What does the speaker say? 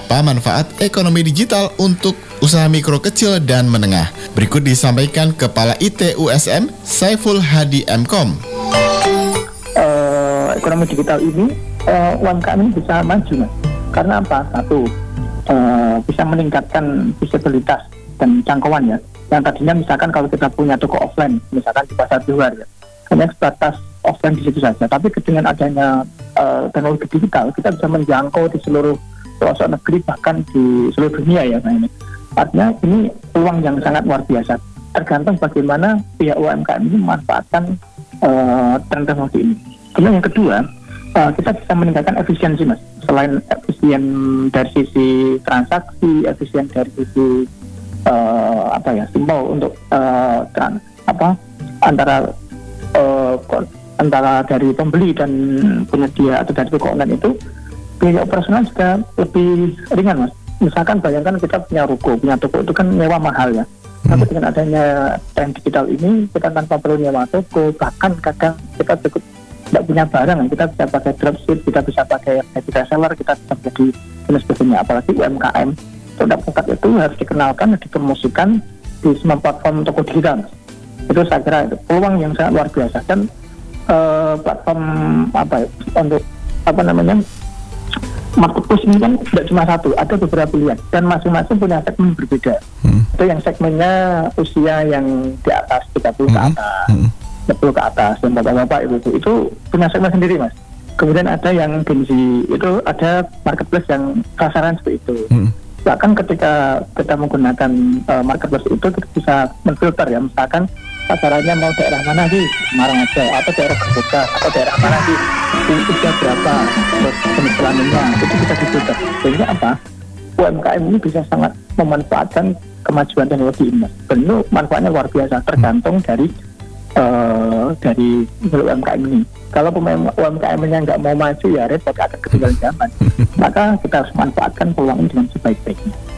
Apa manfaat ekonomi digital untuk usaha mikro kecil dan menengah? Berikut disampaikan Kepala IT USM Saiful Hadi M.Com. Ekonomi digital ini UMKM ini bisa maju, Mas. Karena apa? Satu, bisa meningkatkan visibilitas dan jangkauan ya. Yang tadinya misalkan kalau kita punya toko offline, misalkan di pasar luar ya, hanya sebatas offline di situ saja. Tapi dengan adanya teknologi digital, kita bisa menjangkau di seluruh pelosok negeri, bahkan di seluruh dunia ya. Nah, ini artinya ini peluang yang sangat luar biasa. Tergantung bagaimana pihak UMKM ini memanfaatkan teknologi ini. Kemudian yang kedua, kita bisa meningkatkan efisiensi, Mas. Selain efisien dari sisi transaksi, efisien dari sisi simbol untuk antara dari pembeli dan penyedia atau dari toko online itu, biaya operasional juga lebih ringan, Mas. Misalkan bayangkan kita punya ruko, punya toko, itu kan nyewa mahal ya. Tapi dengan adanya tren digital ini, kita tanpa perlu nyewa toko, bahkan kadang kita cukup tidak punya barang, kita bisa pakai dropship, kita bisa pakai reseller, kita bisa jadi dan sebagainya. Apalagi UMKM, produk-produk itu harus dikenalkan dan dipromosikan di semua platform toko digital. Itu saya kira itu peluang yang sangat luar biasa. Dan platform marketplace ini kan tidak cuma satu, ada beberapa pilihan dan masing-masing punya segmen berbeda. Itu yang segmennya usia yang di atas 30 ke atas, 10 ke atas, dan bapak-bapak itu punya segmen sendiri, Mas. Kemudian ada yang Gen Z, itu ada marketplace yang sasaran seperti itu. Bahkan ketika kita menggunakan marketplace itu, kita bisa menfilter ya, misalkan sasarannya mau daerah mana sih, Semarang aja, atau daerah Gersika, atau daerah mana sih, usia berapa, terus jenis kelaminnya, itu bisa difilter. Sehingga apa? UMKM ini bisa sangat memanfaatkan kemajuan teknologi ini, Mas. Dan itu manfaatnya luar biasa, tergantung dari UMKM ini. Kalau pemain UMKM-nya nggak mau maju ya repot, akan ketinggalan zaman. Maka kita harus manfaatkan peluang ini dengan sebaik-baiknya.